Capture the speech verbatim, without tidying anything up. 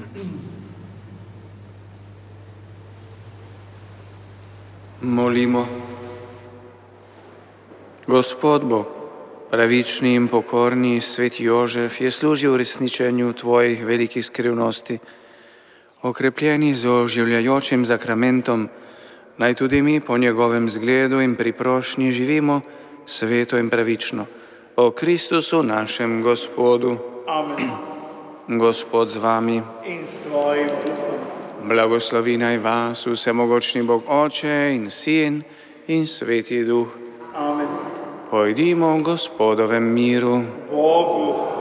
Molimo. Gospod Bog, pravični in pokorni sveti Jožef je služil uresničenju tvojih velikih skrivnosti. Okrepljeni z oživljajočim zakramentom, naj tudi mi po njegovem zgledu in priprošnji živimo sveto in pravično. O Kristusu našem Gospodu. Amen. Gospod z vami. In s tvojim duhom. Blagoslovi naj vas vsemogočni Bog Oče in Sin in Sveti Duh. Amen. Pojdimo v Gospodovem miru. Bogu